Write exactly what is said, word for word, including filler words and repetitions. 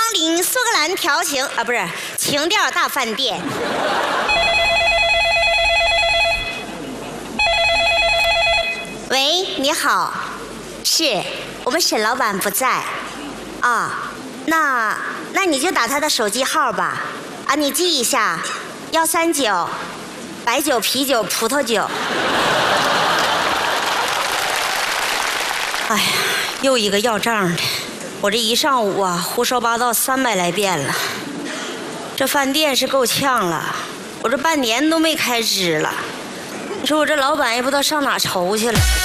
临苏格兰调情啊，不是情调大饭店。喂，你好，是我们沈老板不在啊，那那你就打他的手机号吧，啊，你记一下，幺三九，白酒、啤酒、葡萄酒。哎呀，又一个要账的，我这一上午啊，胡说八道三百来遍了。这饭店是够呛了，我这半年都没开支了。你说我这老板也不知道上哪筹去了。